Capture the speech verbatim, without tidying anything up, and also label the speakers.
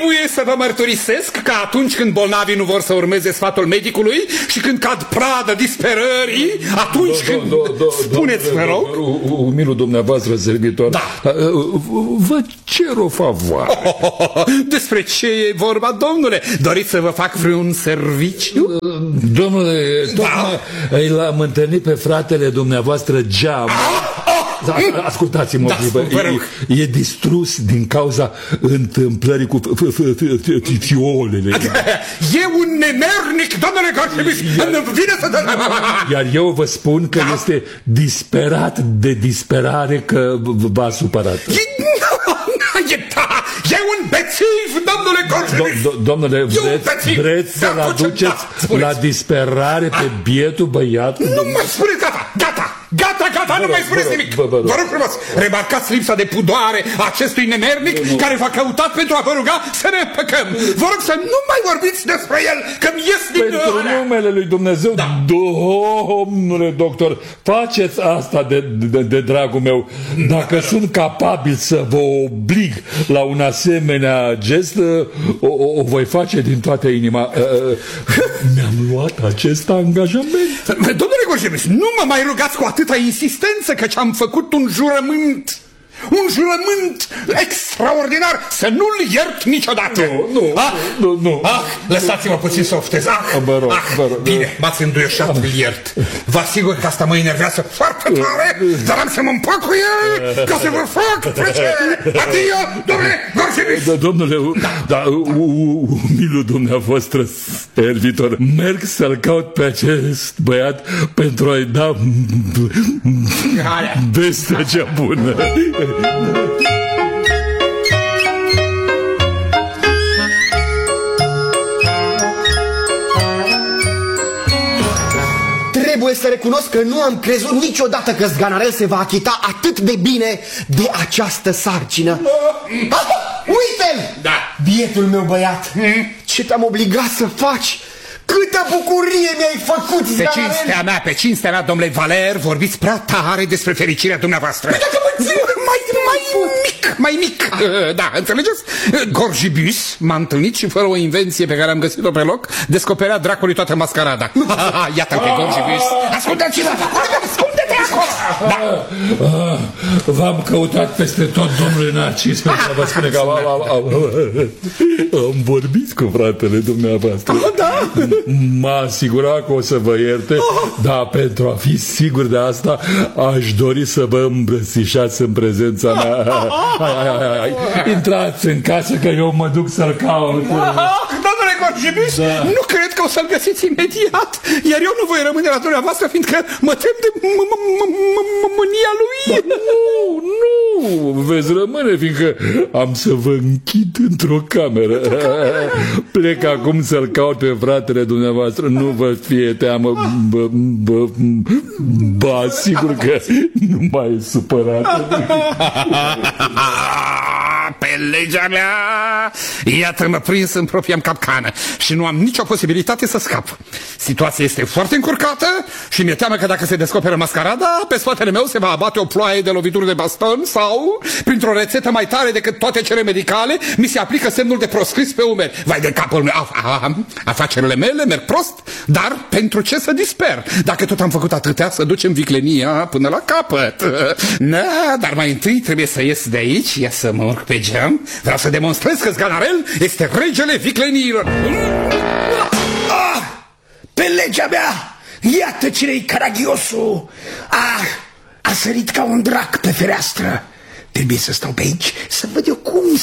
Speaker 1: Trebuie să vă mărturisesc că atunci când bolnavii nu vor să urmeze sfatul medicului și când cad pradă disperării, atunci când... Spuneți, vă rog.
Speaker 2: Umilul dumneavoastră servitor, vă cer o favoare.
Speaker 1: Despre ce e vorba, domnule? Doriți să vă fac vreun serviciu?
Speaker 2: Domnule, tocmai l-am întâlnit pe fratele dumneavoastră Geam. Ascultați-mă, e distrus din cauza întâmplării cu fiolele.
Speaker 1: E un nemernic, domnule Gorgebis. Vine să dă...
Speaker 2: Iar eu vă spun că este disperat de disperare că v-a supărat.
Speaker 1: E un bețiv, domnule Gorgebis.
Speaker 2: Domnule, vreți să-l aduceți la disperare pe bietul băiat?
Speaker 1: Nu mai spuneți, gata, gata. Gata, gata, nu mai spuneți nimic. Vă rog frumos, remarcați lipsa de pudoare acestui nemernic care v-a căutat pentru a vă ruga să ne păcăm. Vă rog să nu mai vorbiți despre el, că-mi ies din...
Speaker 2: Pentru numele lui Dumnezeu, domnule doctor, faceți asta de, de, de dragul meu. Dacă sunt capabil să vă oblig la un asemenea gest, o, o voi face din toată inima. Mi-am luat acest angajament.
Speaker 1: Domnule Gorgebis, nu mă mai rugați cu atâta insistență, căci am făcut un jurământ. Un jurământ extraordinar să nu-l iert niciodată.
Speaker 2: Nu, nu,
Speaker 1: ah,
Speaker 2: nu, nu.
Speaker 1: Ah, lăsați-mă puțin să oftez. Ah,
Speaker 2: mă rog,
Speaker 1: ah,
Speaker 2: mă rog,
Speaker 1: bine, m-ați înduioșat, îl iert. Vă asigur că asta mă enervează foarte tare, dar am să mă împac cu el ca să vă fac plăcere. Adio, domnule Gorgebis.
Speaker 2: Domnule, da, umilul dumneavoastră servitor, merg să-l caut pe acest băiat pentru a-i da vestea cea bună.
Speaker 3: Trebuie să recunosc că nu am crezut niciodată că Zganarel se va achita atât de bine de această sarcină. Uite-l!
Speaker 1: Da.
Speaker 3: Bietul meu băiat, ce te-am obligat să faci? Câtă bucurie mi-ai făcut, Zganarel!
Speaker 1: Pe cinstea mea, pe cinstea mea, domnule Valer, vorbiți prea tare despre fericirea dumneavoastră. Mai, mai mic, mai mic. Da, înțelegeți? Gorgebis m-a întâlnit și fără o invenție pe care am găsit-o pe loc, descoperea dracului toată mascarada. Iată-l pe Gorgebis. Ascultați-vă, ascultă-te acolo! Da.
Speaker 2: V-am căutat peste tot, domnule Narcis, pentru a vă spune că am vorbit cu fratele dumneavoastră.
Speaker 3: Da?
Speaker 2: M-a asigurat că o să vă ierte, dar pentru a fi sigur de asta, aș dori să vă îmbrățișați în prezența mea. Hai, hai, hai, hai. Intrați în casă că eu mă duc să-l caut.
Speaker 1: Domnule Gorgebis, da. Nu cred că o să-l găsiți imediat, iar eu nu voi rămâne la dumneavoastră, fiindcă mă tem de mânia lui.
Speaker 2: Nu, nu, veți rămâne, fiindcă am să vă închid într-o cameră. Plec acum să-l caut pe fratele dumneavoastră, nu vă fie teamă. Ba, sigur că nu mai e supărat.
Speaker 1: Pe legea mea, iată-mă prins în propria capcană și nu am nicio posibilitate să scap. Situația este foarte încurcată și mi-e teamă că dacă se descoperă mascarada, pe spatele meu se va abate o ploaie de lovituri de baston sau, printr-o rețetă mai tare decât toate cele medicale, mi se aplică semnul de proscris pe umeri. Vai de capul meu, a, a, afacerile mele merg prost, dar pentru ce să disper? Dacă tot am făcut atâtea, să ducem viclenia până la capăt. Na, dar mai întâi trebuie să ies de aici, ia să mă urc pe geam. Vreau să demonstrez că Zganarel este regele vicleniilor.
Speaker 3: Ah, pe legea mea, iată cine-i caragiosul. Ah, a sărit ca un drac pe fereastră. Trebuie să stau pe aici să văd eu cum